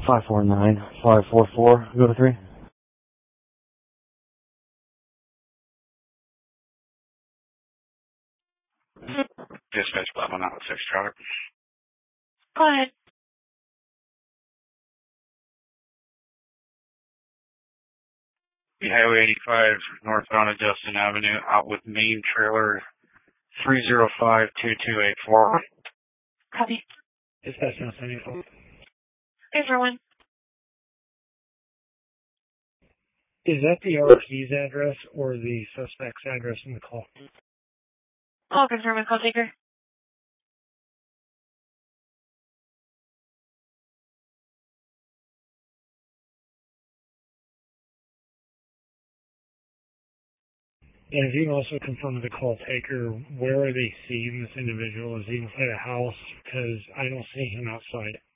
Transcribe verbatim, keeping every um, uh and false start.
five four nine, five four four, go to three. Dispatch five one nine six traffic. Go ahead. Highway eighty-five, northbound of Justin Avenue, out with main trailer three zero five two two eight four. Copy. Dispatch nine seventy-four. Hey, everyone. Is that the R P's address or the suspect's address in the call? I'll confirm with call taker. And if you can also confirm with the call taker, where are they seeing this individual? Is he inside a house? Because I don't see him outside.